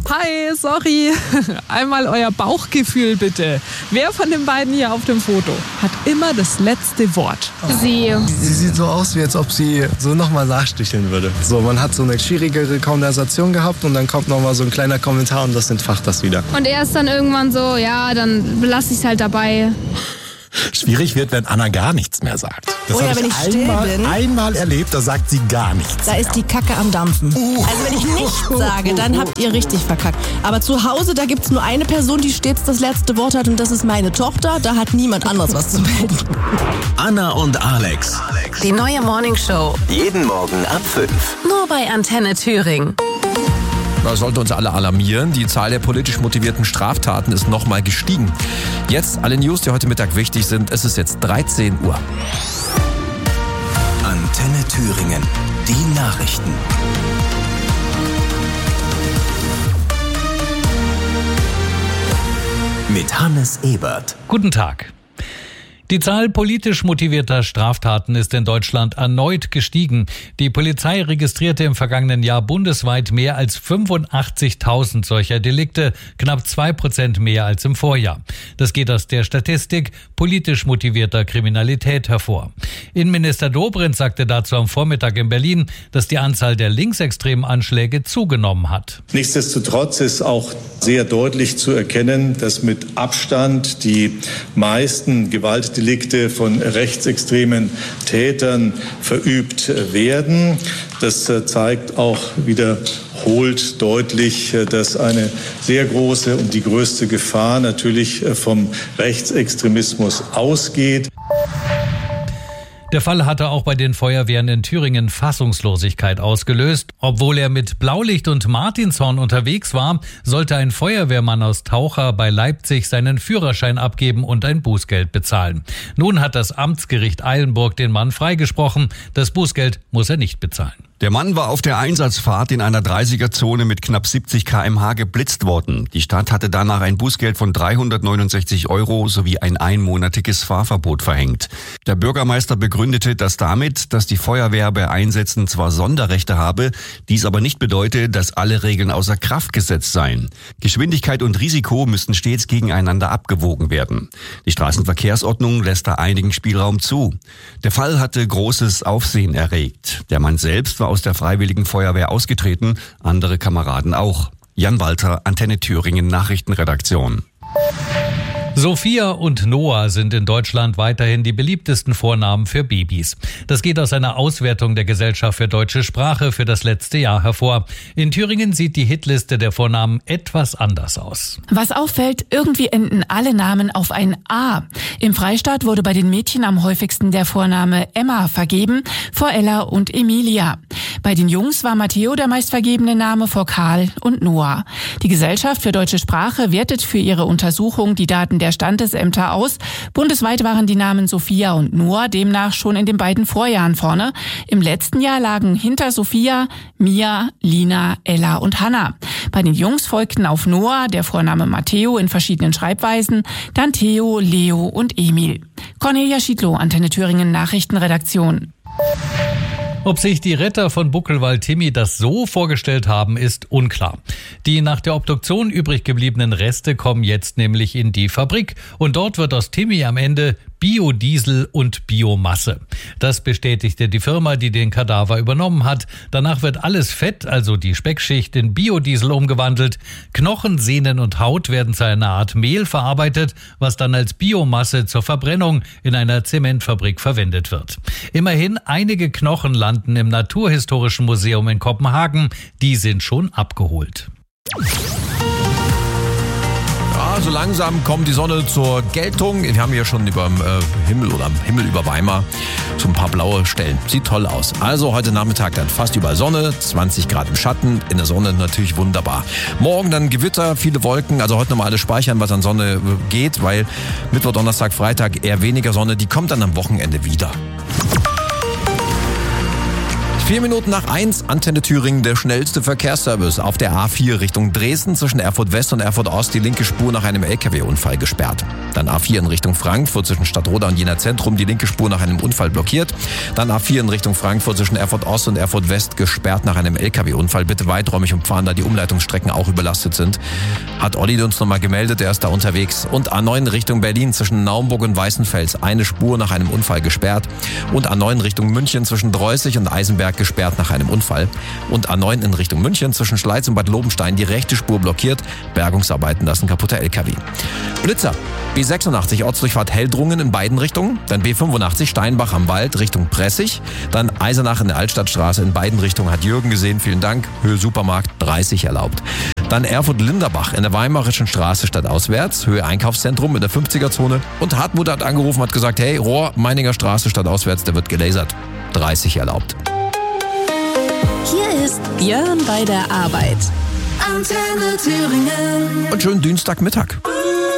Hi, sorry. Einmal euer Bauchgefühl bitte. Wer von den beiden hier auf dem Foto hat immer das letzte Wort? Sie. Sie sieht so aus, wie als ob sie so nochmal nachsticheln würde. So, man hat so eine schwierigere Konversation gehabt und dann kommt nochmal so ein kleiner Kommentar und das entfacht das wieder. Und er ist dann irgendwann so, ja, dann lasse ich es halt dabei. Schwierig wird, wenn Anna gar nichts mehr sagt. Das Oder habe wenn ich still bin. einmal erlebt, da sagt sie gar nichts Da mehr. ist die Kacke am Dampfen. Also wenn ich nichts sage, dann habt ihr richtig verkackt. Aber zu Hause, da gibt's nur eine Person, die stets das letzte Wort hat und das ist meine Tochter. Da hat niemand anderes was zu melden. Anna und Alex. Die neue Morningshow. Jeden Morgen ab 5. Nur bei Antenne Thüringen. Das sollte uns alle alarmieren. Die Zahl der politisch motivierten Straftaten ist nochmal gestiegen. Jetzt alle News, die heute Mittag wichtig sind. Es ist jetzt 13 Uhr. Antenne Thüringen. Die Nachrichten. Mit Hannes Ebert. Guten Tag. Die Zahl politisch motivierter Straftaten ist in Deutschland erneut gestiegen. Die Polizei registrierte im vergangenen Jahr bundesweit mehr als 85.000 solcher Delikte, knapp 2% mehr als im Vorjahr. Das geht aus der Statistik politisch motivierter Kriminalität hervor. Innenminister Dobrindt sagte dazu am Vormittag in Berlin, dass die Anzahl der linksextremen Anschläge zugenommen hat. Nichtsdestotrotz ist auch sehr deutlich zu erkennen, dass mit Abstand die meisten Gewaltdelikte von rechtsextremen Tätern verübt werden. Das zeigt auch wiederholt deutlich, dass eine sehr große und die größte Gefahr natürlich vom Rechtsextremismus ausgeht. Der Fall hatte auch bei den Feuerwehren in Thüringen Fassungslosigkeit ausgelöst. Obwohl er mit Blaulicht und Martinshorn unterwegs war, sollte ein Feuerwehrmann aus Taucher bei Leipzig seinen Führerschein abgeben und ein Bußgeld bezahlen. Nun hat das Amtsgericht Eilenburg den Mann freigesprochen. Das Bußgeld muss er nicht bezahlen. Der Mann war auf der Einsatzfahrt in einer 30er-Zone mit knapp 70 km/h geblitzt worden. Die Stadt hatte danach ein Bußgeld von 369 € sowie ein einmonatiges Fahrverbot verhängt. Der Bürgermeister begründete das damit, dass die Feuerwehr bei Einsätzen zwar Sonderrechte habe, dies aber nicht bedeute, dass alle Regeln außer Kraft gesetzt seien. Geschwindigkeit und Risiko müssten stets gegeneinander abgewogen werden. Die Straßenverkehrsordnung lässt da einigen Spielraum zu. Der Fall hatte großes Aufsehen erregt. Der Mann selbst war aus der Freiwilligen Feuerwehr ausgetreten, andere Kameraden auch. Jan Walter, Antenne Thüringen Nachrichtenredaktion. Sophia und Noah sind in Deutschland weiterhin die beliebtesten Vornamen für Babys. Das geht aus einer Auswertung der Gesellschaft für deutsche Sprache für das letzte Jahr hervor. In Thüringen sieht die Hitliste der Vornamen etwas anders aus. Was auffällt, irgendwie enden alle Namen auf ein A. Im Freistaat wurde bei den Mädchen am häufigsten der Vorname Emma vergeben, vor Ella und Emilia. Bei den Jungs war Matteo der meistvergebene Name vor Karl und Noah. Die Gesellschaft für deutsche Sprache wertet für ihre Untersuchung die Daten der Standesämter aus. Bundesweit waren die Namen Sophia und Noah demnach schon in den beiden Vorjahren vorne. Im letzten Jahr lagen hinter Sophia Mia, Lina, Ella und Hannah. Bei den Jungs folgten auf Noah der Vorname Matteo in verschiedenen Schreibweisen, dann Theo, Leo und Emil. Cornelia Schiedlow, Antenne Thüringen Nachrichtenredaktion. Ob sich die Retter von Buckelwald-Timmy das so vorgestellt haben, ist unklar. Die nach der Obduktion übrig gebliebenen Reste kommen jetzt nämlich in die Fabrik und dort wird aus Timmy am Ende Biodiesel und Biomasse. Das bestätigte die Firma, die den Kadaver übernommen hat. Danach wird alles Fett, also die Speckschicht, in Biodiesel umgewandelt. Knochen, Sehnen und Haut werden zu einer Art Mehl verarbeitet, was dann als Biomasse zur Verbrennung in einer Zementfabrik verwendet wird. Immerhin, einige Knochen landen im Naturhistorischen Museum in Kopenhagen. Die sind schon abgeholt. So langsam kommt die Sonne zur Geltung. Wir haben hier schon über dem Himmel oder am Himmel über Weimar so ein paar blaue Stellen. Sieht toll aus. Also heute Nachmittag dann fast überall Sonne, 20 Grad im Schatten, in der Sonne natürlich wunderbar. Morgen dann Gewitter, viele Wolken, also heute nochmal alles speichern, was an Sonne geht, weil Mittwoch, Donnerstag, Freitag eher weniger Sonne, die kommt dann am Wochenende wieder. Ich 4 Minuten nach 1, Antenne Thüringen, der schnellste Verkehrsservice. Auf der A4 Richtung Dresden zwischen Erfurt West und Erfurt Ost die linke Spur nach einem LKW-Unfall gesperrt. Dann A4 in Richtung Frankfurt zwischen Stadtroda und Jena Zentrum die linke Spur nach einem Unfall blockiert. Dann A4 in Richtung Frankfurt zwischen Erfurt Ost und Erfurt West gesperrt nach einem LKW-Unfall. Bitte weiträumig umfahren, da die Umleitungsstrecken auch überlastet sind. Hat Olli uns nochmal gemeldet, er ist da unterwegs. Und A9 Richtung Berlin zwischen Naumburg und Weißenfels eine Spur nach einem Unfall gesperrt. Und A9 Richtung München zwischen Dreußig und Eisenberg gesperrt nach einem Unfall. Und A9 in Richtung München zwischen Schleiz und Bad Lobenstein die rechte Spur blockiert. Bergungsarbeiten lassen kaputter LKW. Blitzer. B86 Ortsdurchfahrt Heldrungen in beiden Richtungen. Dann B85 Steinbach am Wald Richtung Pressig. Dann Eisenach in der Altstadtstraße in beiden Richtungen hat Jürgen gesehen. Vielen Dank. Höhe Supermarkt 30 erlaubt. Dann Erfurt-Linderbach in der Weimarischen Straße stadtauswärts. Höhe Einkaufszentrum in der 50er-Zone. Und Hartmut hat angerufen, hat gesagt, hey, Rohr, Meininger Straße stadtauswärts, der wird gelasert. 30 erlaubt. Hier ist Björn bei der Arbeit. Antenne Thüringen. Und schönen Dienstagmittag.